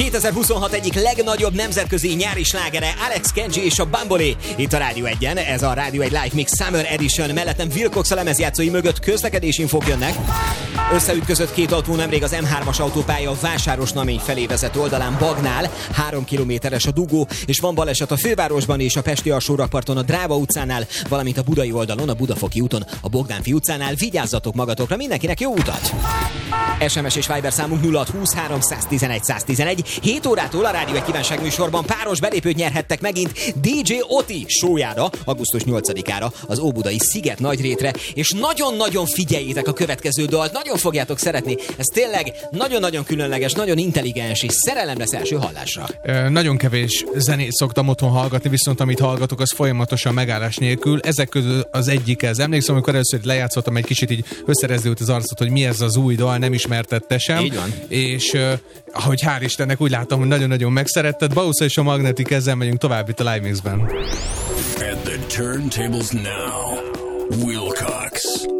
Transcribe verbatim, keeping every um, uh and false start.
kétezer-huszonhat egyik legnagyobb nemzetközi nyári slágere Alex Kenji és a Bumblebee. Itt a Rádió egyen, ez a Rádió egy Live Mix Summer Edition, mellettem Wilcox a lemezjátszói mögött közlekedésinfók jönnek. Összeütközött két autó nemrég az em hármas autópálya Vásárosnamény felé vezet oldalán Bagnál, három kilométeres a dugó, és van baleset a fővárosban és a pesti alsórakparton a Dráva utcánál, valamint a budai oldalon, a Budafoki úton, a Bogdánfi utcánál. Vigyázzatok magatokra, mindenkinek jó utat! es em es és Viber számunk nulla hat húsz háromszáztizenegy száztizenegy. hét órától a Rádió egy kívánság műsorban páros belépőt nyerhettek megint dé dzsé Oti showjára, augusztus nyolcadikára az óbudai Sziget Nagyrétre, és nagyon-nagyon figyeljétek a következő dalt, nagyon fogjátok szeretni. Ez tényleg nagyon-nagyon különleges, nagyon intelligens, és szerelem lesz első hallásra. Ö, nagyon kevés zenét szoktam otthon hallgatni, viszont amit hallgatok, az folyamatosan megállás nélkül. Ezek közül az egyik ez. Emlékszem, amikor először lejátszottam, egy kicsit így összerezdült az arcot, hogy mi ez az új dal, nem ismertette sem. Így van. És uh, ahogy hál' Istennek, úgy látom, hogy nagyon-nagyon megszeretted. Bausza és a Magnetic, ezzel megyünk tovább itt a Live Mixben. At the turntables now, Wilcox.